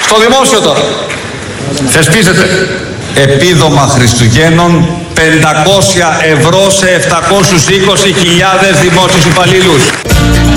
Στο δημόσιο τώρα. Θεσπίζεται επίδομα Χριστουγέννων 500 ευρώ σε 720.000 δημόσιους υπαλλήλους.